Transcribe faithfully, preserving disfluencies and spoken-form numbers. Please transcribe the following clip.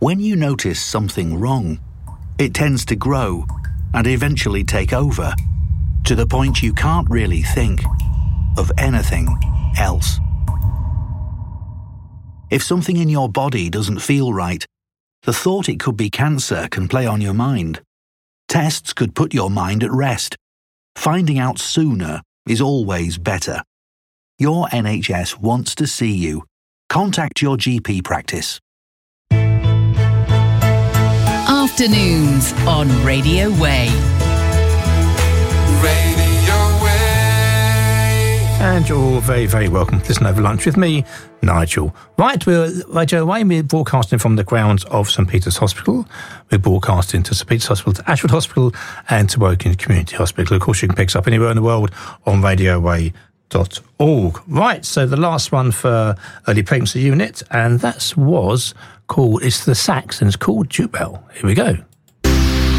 When you notice something wrong, it tends to grow and eventually take over, to the point you can't really think of anything else. If something in your body doesn't feel right, the thought it could be cancer can play on your mind. Tests could put your mind at rest. Finding out sooner is always better. Your N H S wants to see you. Contact your G P practice. Afternoons on Radio Way. Radio Way. And you're all very, very welcome to listen over lunch with me, Nigel. Right, we're Radio Way. We're broadcasting from the grounds of St Peter's Hospital. We're broadcasting to St Peter's Hospital, to Ashford Hospital, and to Woking Community Hospital. Of course, you can pick us up anywhere in the world on radio way dot org. Right, so the last one for early pregnancy unit, and that was called, it's the sax, and it's called Jubel. Here we go.